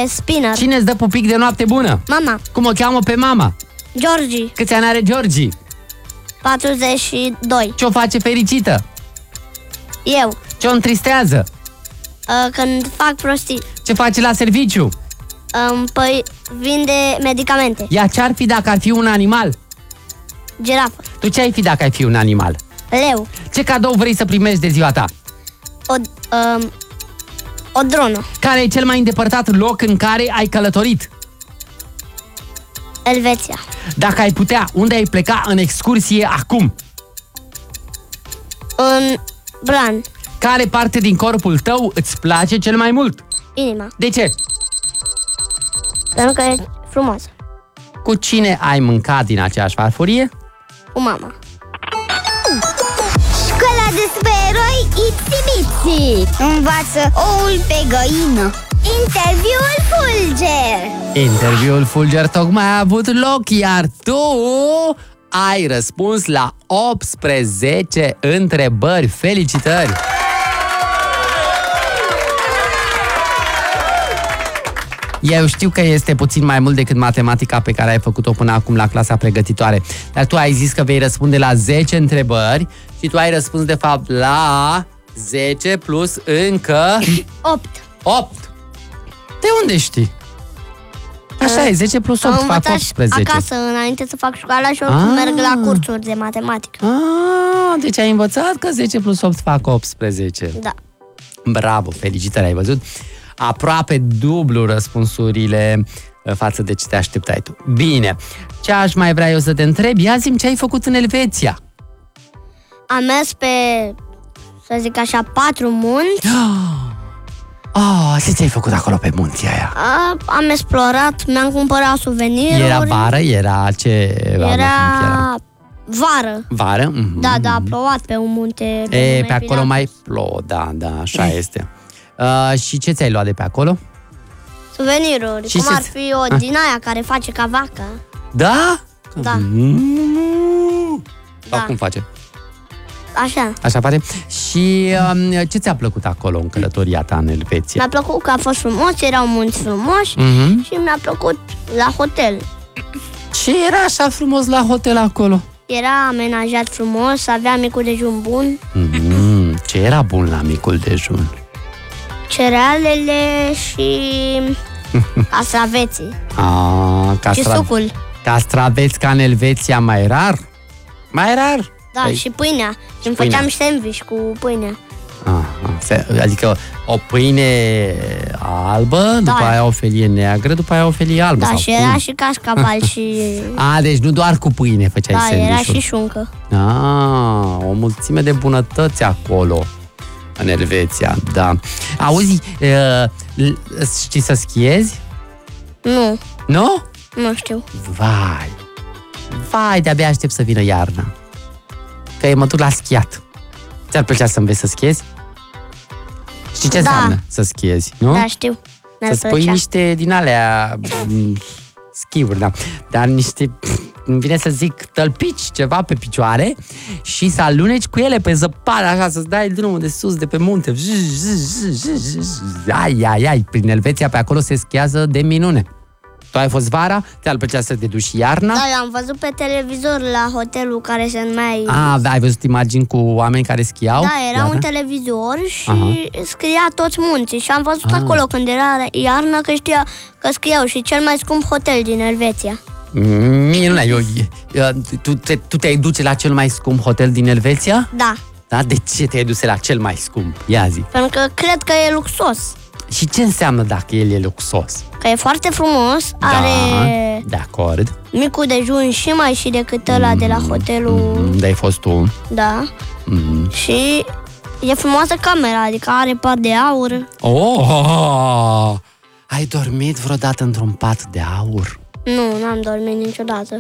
spinner. Cine îți dă pupic de noapte bună? Mama. Cum o cheamă pe mama? Georgi. Câți ani are Georgi? 42. Ce o face fericită? Eu. Ce o întristează? Când fac prostii. Ce face la serviciu? Păi vinde medicamente. Ea ce-ar fi dacă ar fi un animal? Girafă. Tu ce ai fi dacă ai fi un animal? Leu. Ce cadou vrei să primești de ziua ta? O dronă. Care e cel mai îndepărtat loc în care ai călătorit? Elveția. Dacă ai putea, unde ai pleca în excursie acum? În Bran. Care parte din corpul tău îți place cel mai mult? Inima. De ce? Pentru că e frumoasă. Cu cine ai mâncat din aceeași farfurie? Cu mama. Școala despre eroi Itsy-Bitsy. Învață oul pe găină. Interviul Fulger. Interviul Fulger tocmai a avut loc, iar tu ai răspuns la 18 întrebări. Felicitări! Eu știu că este puțin mai mult decât matematica pe care ai făcut-o până acum la clasa pregătitoare, dar tu ai zis că vei răspunde la 10 întrebări și tu ai răspuns de fapt la 10 plus încă 8. De unde știi? Așa e, 10 plus 8 fac 18. Acasă, înainte să fac școala și merg la cursuri de matematică. Deci ai învățat că 10 plus 8 fac 18. Da. Bravo, felicitări, ai văzut? Aproape dublu răspunsurile față de ce te așteptai tu. Bine, ce aș mai vrea eu să te întreb? Ia zi-mi ce ai făcut în Elveția. Am mers pe, să zic așa, 4 munți. Ce ți-ai făcut acolo pe munții aia? Am explorat, mi-am cumpărat suveniruri. Era vară? Era ce? Era vară. Vară? Da, a plouat pe un munte. Pe acolo mai plouă, da, așa este. Și ce ți-ai luat de pe acolo? Suveniruri, și cum ar fi o din aia care face ca vaca. Da? Da. Sau cum face? Așa. Așa face? Și ce ți-a plăcut acolo în călătoria ta în Elveția? Mi-a plăcut că a fost frumos, erau munți frumoși și mi-a plăcut la hotel. Ce era așa frumos la hotel acolo? Era amenajat frumos, avea micul dejun bun. Ce era bun la micul dejun? Cerealele și castraveții. Și sucul. Castraveți ca în Elveția mai rar? Mai rar? Da, și pâinea. Și îmi făceam sandwich cu pâinea. Adică o pâine albă, după aia o felie neagră, după aia o felie albă. Da, și era și cașcaval și... Deci nu doar cu pâine făceai sandwich-ul. Da, era și șuncă. O mulțime de bunătăți acolo în Elveția, da. Auzi, știi să schiezi? Nu. Nu? Nu știu. Vai, de-abia aștept să vină iarna. Că mă duc la schiat. Ți-ar plăcea să înveți să schiezi? Știi ce înseamnă să schiezi, nu? Da, știu. Să spui niște din alea schiuri, da. Dar niște, îmi vine să zic, tălpici ceva pe picioare și să aluneci cu ele pe zăpadă, așa, să-ți dai drumul de sus, de pe munte. Ai, prin Elveția pe acolo se schiază de minune. Tu ai fost vara? Ți-ar plăcea să te duci iarna? Da, am văzut pe televizor la hotelul care se numea... Da, ai văzut imagini cu oameni care schiau? Da, era un televizor și scria toți munții. Și am văzut acolo când era iarnă că știa că schiau și cel mai scump hotel din Elveția. Tu te-ai duce la cel mai scump hotel din Elveția? Da. Da? De ce te-ai dus la cel mai scump? Ia zi. Pentru că cred că e luxos. Și ce înseamnă dacă el e luxos? Că e foarte frumos, are... De acord. Micul dejun și mai și decât ăla de la hotelul... Unde ai fost tu? Da. Și e frumoasă camera, adică are pat de aur. Ai dormit vreodată într-un pat de aur? Nu, n-am dormit niciodată.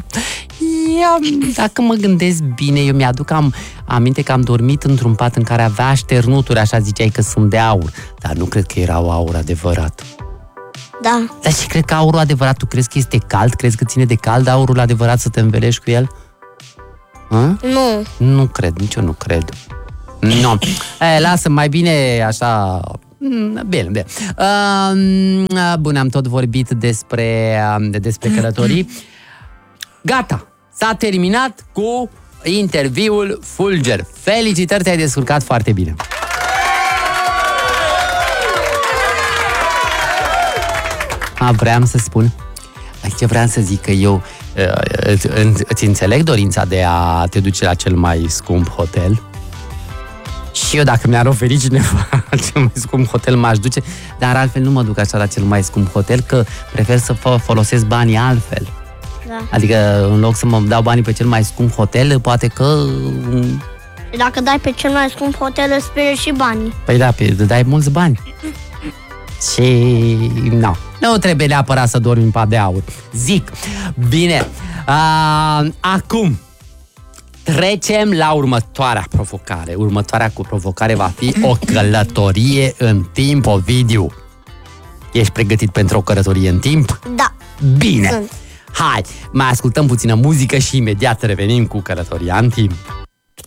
Dacă mă gândesc bine, eu mi-aduc aminte că am dormit într-un pat în care avea așternuturi, așa ziceai că sunt de aur. Dar nu cred că erau aur adevărat. Da. Dar și cred că aurul adevărat, tu crezi că este cald? Crezi că ține de cald aurul adevărat să te învelești cu el? Nu. Nu cred, nici eu nu cred. Nu. Lasă, mai bine așa Bine. Bun, am tot vorbit despre călătorii. Gata, s-a terminat cu interviul Fulger. Felicitări, te-ai descurcat foarte bine. Vreau să spun, ce vreau să zic, că eu îți înțeleg dorința de a te duce la cel mai scump hotel. Și eu, dacă mi-ar oferi cineva cel mai scump hotel, m-aș duce, dar altfel nu mă duc așa la cel mai scump hotel, că prefer să folosesc banii altfel. Da. Adică, în loc să mă dau banii pe cel mai scump hotel, poate că... Dacă dai pe cel mai scump hotel, îți pierzi și banii. Păi da, dai mulți bani. Și... nu trebuie neapărat să dormi în pat de aur. Zic, bine, acum trecem la următoarea provocare. Următoarea provocare va fi o călătorie în timp, Ovidiu. Ești pregătit pentru o călătorie în timp? Da. Bine. Hai, mai ascultăm puțină muzică și imediat revenim cu călătoria în timp.